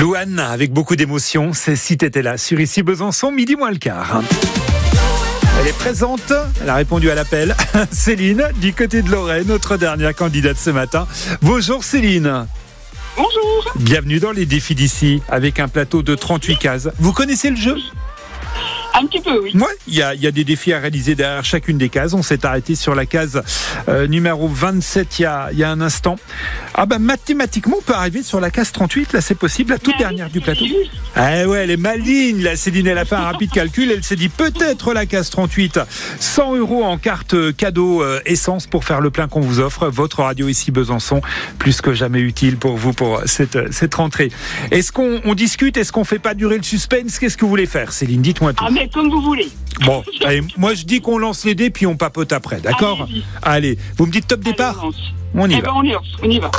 Louane, avec beaucoup d'émotion, c'est Si t'étais là, sur Ici Besançon, midi moins le quart. Elle est présente, elle a répondu à l'appel. Céline, du côté de Lorraine, notre dernière candidate ce matin. Bonjour Céline. Bonjour. Bienvenue dans les défis d'ici, avec un plateau de 38 cases. Vous connaissez le jeu ? Un petit peu, oui. Ouais, il y a des défis à réaliser derrière chacune des cases. On s'est arrêté sur la case numéro 27 il y a un instant. Ah ben mathématiquement, on peut arriver sur la case 38. Là, c'est possible, la toute dernière du plateau. Ah ouais, elle est maligne. Là, Céline, elle a fait un rapide calcul. Elle s'est dit peut-être la case 38. 100 € en carte cadeau essence pour faire le plein qu'on vous offre. Votre radio Ici Besançon, plus que jamais utile pour vous pour cette rentrée. Est-ce qu'on discute ? Est-ce qu'on fait pas durer le suspense ? Qu'est-ce que vous voulez faire, Céline ? Dites-moi tout. Ah mais comme vous voulez. Bon, allez, moi je dis qu'on lance les dés puis on papote après, d'accord ? Allez, vous me dites top départ ? On y va. On y va.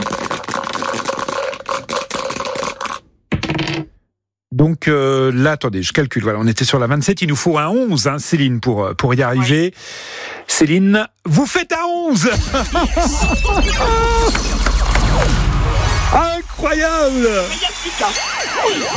Donc là, attendez, je calcule. Voilà, on était sur la 27, il nous faut un 11, hein, Céline, pour y arriver. Oui. Céline, vous faites un 11 ! Incroyable ! Waouh !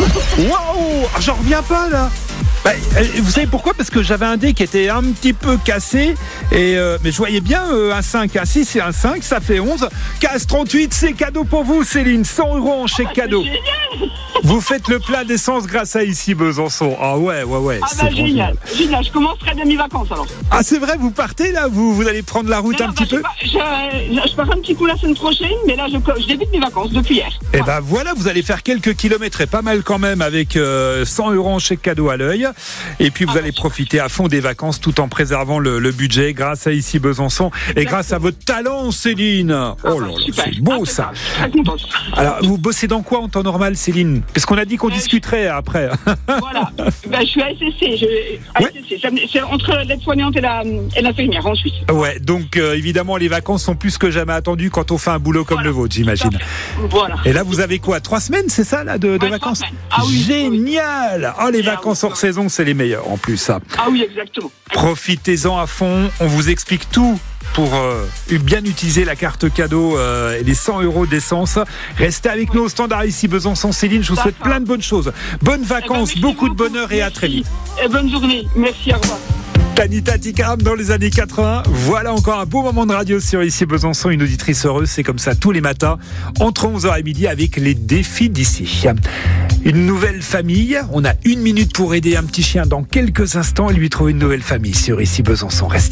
J'en reviens pas là. Vous savez pourquoi ? Parce que j'avais un dé qui était un petit peu cassé, mais je voyais bien un 5, un 6 et un 5, ça fait 11. Case 38, c'est cadeau pour vous, Céline, 100 € en chèque cadeau. Vous faites le plein d'essence grâce à Ici Besançon. Ah ouais. Ah génial, je commencerai de mes vacances alors. Ah c'est vrai, vous partez là ? Vous allez prendre la route un petit peu ? Je pars un petit coup la semaine prochaine, mais là je débute mes vacances depuis hier. Et ben voilà, vous allez faire quelques kilomètres et pas mal quand même avec 100 € en chèque cadeau à l'œil. Et puis vous allez profiter à fond des vacances tout en préservant le budget grâce à Ici Besançon et grâce à votre talent, Céline. Oh là là, c'est beau ça. Alors vous bossez dans quoi en temps normal, Céline ? Parce qu'on a dit qu'on discuterait après. Voilà, je suis à SSC. C'est entre l'aide-soignante et l'infirmière en Suisse. Ouais, donc évidemment les vacances sont plus que jamais attendues quand on fait un boulot comme le vôtre, j'imagine. Voilà. Et là vous avez quoi ? 3 semaines, c'est ça là de vacances ? Génial. Oh, les vacances hors saison, c'est les meilleurs en plus. Ça. Ah oui, exactement. Profitez-en à fond, on vous explique tout pour bien utiliser la carte cadeau et les 100 € d'essence. Restez avec nous au standard Ici Besançon. Céline, je vous souhaite plein de bonnes choses. Bonnes vacances, beaucoup de bonheur et à très vite. Et bonne journée. Merci, au revoir. Tanita Tikaram dans les années 80. Voilà encore un beau moment de radio sur Ici Besançon. Une auditrice heureuse, c'est comme ça tous les matins entre 11h et midi avec les défis d'ici. Une nouvelle famille. On a 1 minute pour aider un petit chien dans quelques instants et lui trouver une nouvelle famille sur Ici Besançon. Restez